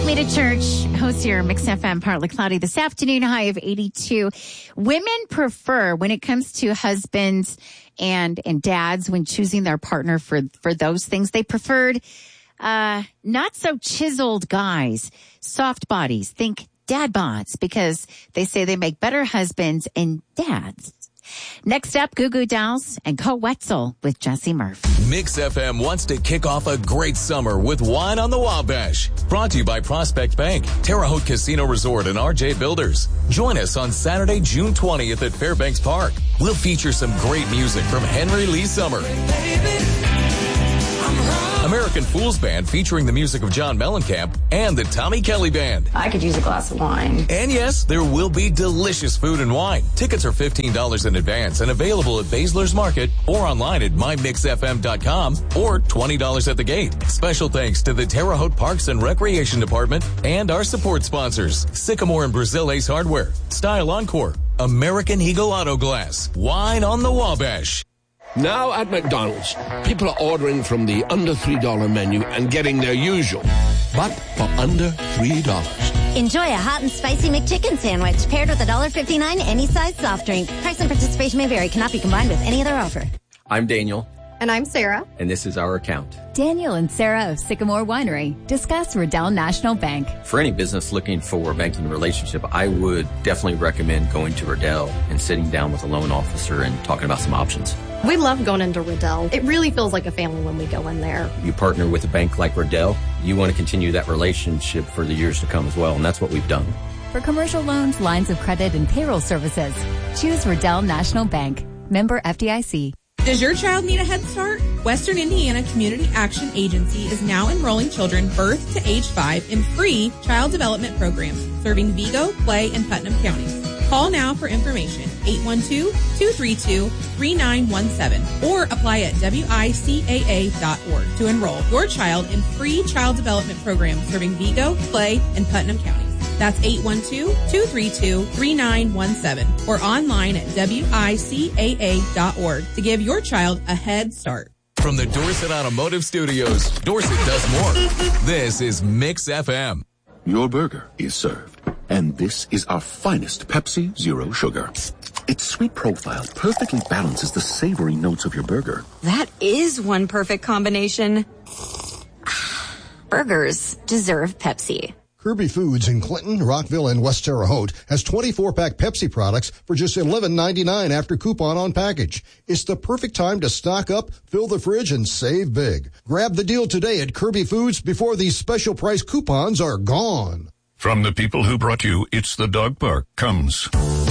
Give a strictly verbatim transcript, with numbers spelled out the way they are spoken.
Me to Church, host here, Mix F M, partly cloudy this afternoon, high of eighty-two. Women prefer, when it comes to husbands and and dads, when choosing their partner for, for those things, they preferred uh, not so chiseled guys, soft bodies. Think dad bods, because they say they make better husbands and dads. Next up, Goo Goo Dolls and Co Wetzel with Jesse Murph. Mix F M wants to kick off a great summer with Wine on the Wabash. Brought to you by Prospect Bank, Terre Haute Casino Resort, and R J Builders. Join us on Saturday, June twentieth at Fairbanks Park. We'll feature some great music from Henry Lee Summer, American Fools Band featuring the music of John Mellencamp, and the Tommy Kelly Band. I could use a glass of wine. And yes, there will be delicious food and wine. Tickets are fifteen dollars in advance and available at Baszler's Market or online at my mix f m dot com or twenty dollars at the gate. Special thanks to the Terre Haute Parks and Recreation Department and our support sponsors, Sycamore and Brazil Ace Hardware, Style Encore, American Eagle Auto Glass, Wine on the Wabash. Now at McDonald's, people are ordering from the under three dollar menu and getting their usual, but for under three dollars. Enjoy a hot and spicy McChicken sandwich paired with a one dollar fifty-nine any size soft drink. Price and participation may vary. Cannot be combined with any other offer. I'm Daniel. And I'm Sarah. And this is our account. Daniel and Sarah of Sycamore Winery discuss Riddell National Bank. For any business looking for a banking relationship, I would definitely recommend going to Riddell and sitting down with a loan officer and talking about some options. We love going into Riddell. It really feels like a family when we go in there. You partner with a bank like Riddell, you want to continue that relationship for the years to come as well, and that's what we've done. For commercial loans, lines of credit, and payroll services, choose Riddell National Bank. Member F D I C. Does your child need a Head Start? Western Indiana Community Action Agency is now enrolling children birth to age five in free child development programs serving Vigo, Clay, and Putnam counties. Call now for information, eight one two, two three two, three nine one seven, or apply at W I C A A dot org to enroll your child in free child development programs serving Vigo, Clay, and Putnam counties. That's eight one two, two three two, three nine one seven or online at W I C A A dot org to give your child a head start. From the Dorset Automotive Studios, Dorset does more. This is Mix F M. Your burger is served, and this is our finest Pepsi Zero Sugar. Its sweet profile perfectly balances the savory notes of your burger. That is one perfect combination. Burgers deserve Pepsi. Kirby Foods in Clinton, Rockville, and West Terre Haute has twenty-four pack Pepsi products for just eleven ninety-nine after coupon on package. It's the perfect time to stock up, fill the fridge, and save big. Grab the deal today at Kirby Foods before these special price coupons are gone. From the people who brought you It's the Dog Park comes